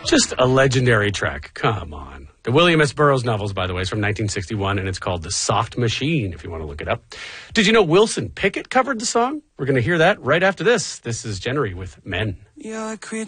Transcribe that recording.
Just a legendary track. Come on. The William S. Burroughs novels, by the way, is from 1961, and it's called The Soft Machine, if you want to look it up. Did you know Wilson Pickett covered the song? We're going to hear that right after this. This is Jennery with Men.